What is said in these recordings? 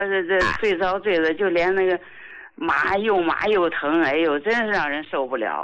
这最遭罪的就连那个麻又疼，哎呦，真是让人受不了。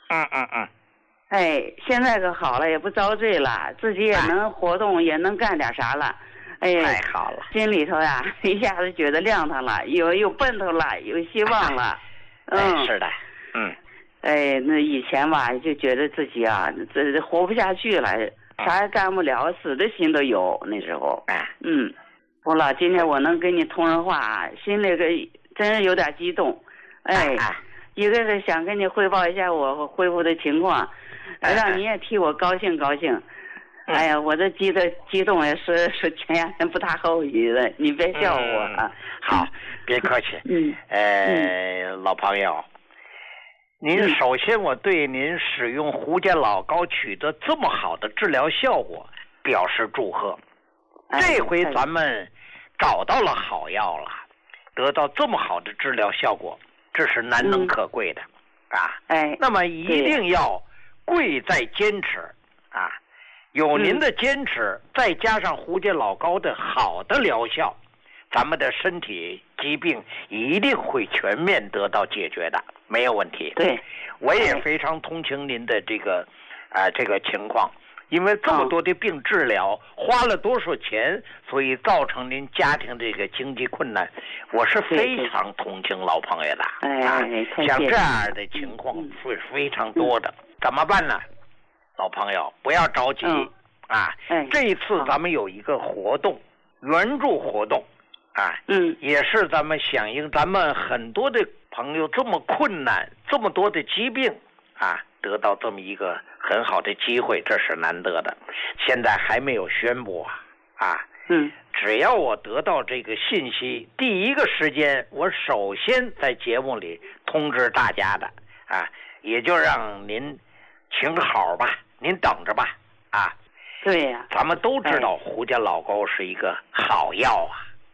哎，现在可好了，也不遭罪了，自己也能活动，也能干点啥了。哎， 太好了， 心里头呀，一下子觉得亮堂了，有奔头了，有希望了。 是的， 哎，那以前吧，就觉得自己啊，这活不下去了，啥也干不了，死的心都有。那时候，不了，今天我能跟你通上话啊，心里个真是有点激动。哎，一个是想跟你汇报一下我恢复的情况，让你也替我高兴高兴。哎呀，我这激动也是前两天不大好意思，你别笑我啊。 好，别客气。老朋友，您首先我对您使用胡家老膏取得这么好的治疗效果表示祝贺。这回咱们找到了好药了，得到这么好的治疗效果，这是难能可贵的啊。那么一定要贵在坚持啊。有您的坚持，再加上胡家老膏的好的疗效，咱们的身体疾病一定会全面得到解决的，没有问题。 对， 我也非常同情您的这个情况，因为这么多的病治疗，花了多少钱，所以造成您家庭这个经济困难，我是非常同情老朋友的。像这样的情况是非常多的，怎么办呢？老朋友不要着急这一次咱们有一个活动，援助活动也是咱们响应咱们很多的朋友这么困难，这么多的疾病得到这么一个很好的机会，这是难得的。现在还没有宣布只要我得到这个信息，第一个时间我首先在节目里通知大家的也就让您请好吧，您等着吧对呀， 咱们都知道胡家老膏是一个好药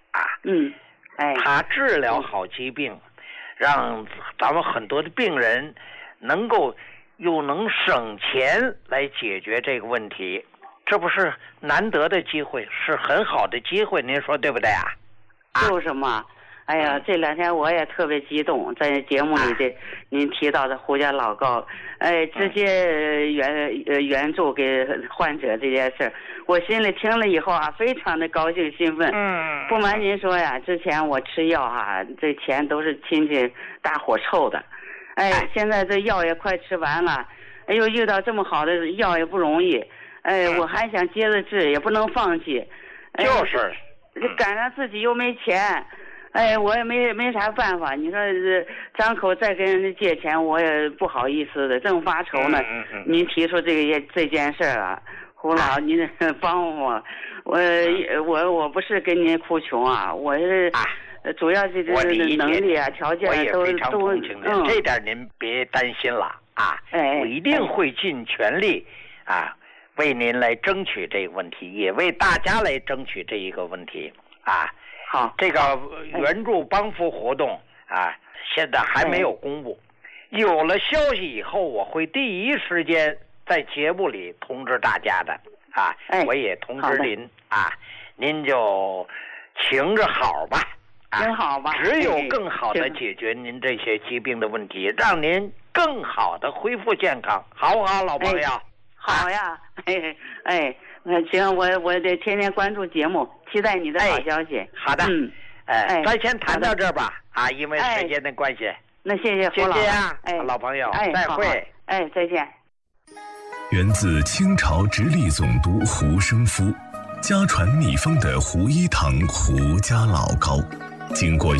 它治疗好疾病，让咱们很多的病人能够又能省钱来解决这个问题，这不是难得的机会，是很好的机会，您说对不对就是嘛。哎呀，这两天我也特别激动，在节目里的您提到的胡家老膏，直接援助给患者这件事，我心里听了以后非常的高兴兴奋。不瞒您说呀，之前我吃药这钱都是亲戚大伙凑的，现在这药也快吃完了，又遇到这么好的药也不容易，我还想接着治，也不能放弃， 就是赶上自己又没钱。我也没啥办法，你说张口再跟人家借钱，我也不好意思的，正发愁呢。您提出这件事胡老，您帮我，我不是跟您哭穷我是主要这能力条件都我也非常同情您，这点您别担心了我一定会尽全力为您来争取这个问题，也为大家来争取这一个问题好， 这个援助帮扶活动现在还没有公布，有了消息以后，我会第一时间在节目里通知大家的我也通知您您就请着好吧挺好吧， 只有更好的解决您这些疾病的问题，让您更好的恢复健康，好不好，老朋友？ 好呀，行，我得天天关注节目，期待你的好消息。 好的，咱先谈到这儿吧因为时间的关系。 那谢谢胡老， 老朋友，再会。 再见。 源自清朝直隶总督胡生夫，家传秘方的胡一堂胡家老膏，经过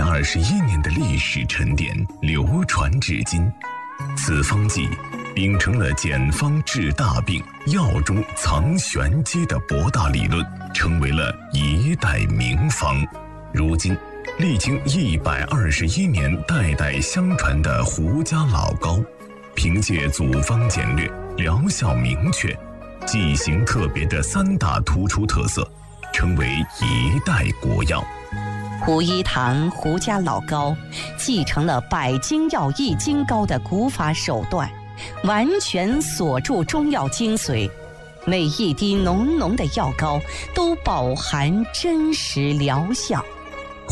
121年的历史沉淀，流传至今。此方剂秉承了简方治大病、药中藏玄机的博大理论，成为了一代名方。如今历经121年代代相传的胡家老膏，凭借组方简略、疗效明确、剂型特别的3大突出特色，成为一代国药。 胡一堂胡家老膏继承了百金药益金膏的古法手段，完全锁住中药精髓，每一滴浓浓的药膏都饱含真实疗效。